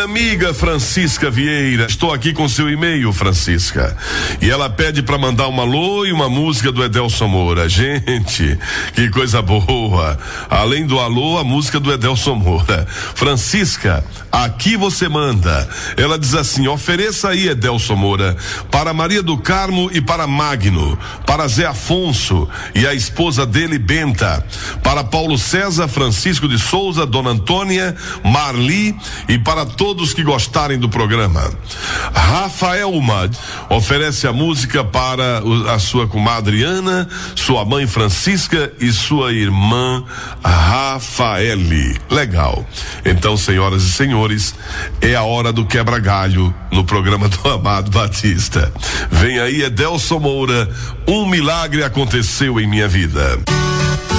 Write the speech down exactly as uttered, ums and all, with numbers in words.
amiga Francisca Vieira. Estou aqui com seu e-mail, Francisca. E ela pede para mandar um alô e uma música do Edelson Moura. Gente, que coisa boa. Além do alô, a música do Edelson Moura. Francisca, aqui você manda. Ela diz assim: ofereça aí, Edelson Moura, para Maria do Carmo e para Magno, para Zé Afonso e a esposa dele, Benta, para Paulo César, Francisco de Souza, Dona Antônia, Marli e para todos que gostarem do programa. Rafaelma oferece a música para a sua comadre Ana, sua mãe Francisca e sua irmã Rafaele. Legal. Então, senhoras e senhores, é a hora do quebra-galho no programa do Amado Batista. Vem aí, Edelson Moura, um milagre aconteceu em minha vida.